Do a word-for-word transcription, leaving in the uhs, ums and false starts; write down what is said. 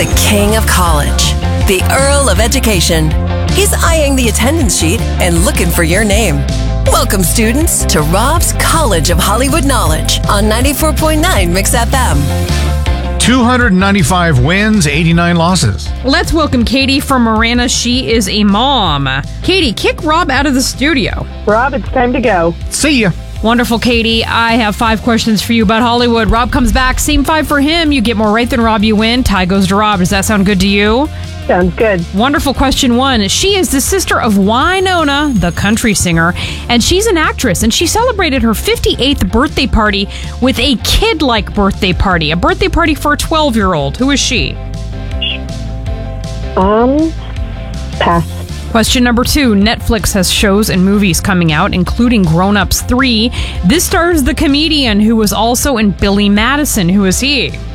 the king of college, the Earl of Education. He's eyeing the attendance sheet and looking for your name. Welcome, students, to Rob's College of Hollywood Knowledge on ninety-four point nine Mix F M. two hundred ninety-five wins, eighty-nine losses. Let's welcome Katie from Marana. She is a mom. Katie, kick Rob out of the studio. Rob, it's time to go. See ya. Wonderful, Katie. I have five questions for you about Hollywood. Rob comes back. Same five for him. You get more right than Rob, you win. Tie goes to Rob. Does that sound good to you? Sounds good. Wonderful. Question one. She is the sister of Wynonna, the country singer, and she's an actress, and she celebrated her fifty-eighth birthday party with a kid-like birthday party, a birthday party for a twelve-year-old. Who is she? Um, pass. Question number two. Netflix has shows and movies coming out, including Grown Ups three. This stars the comedian who was also in Billy Madison. Who is he?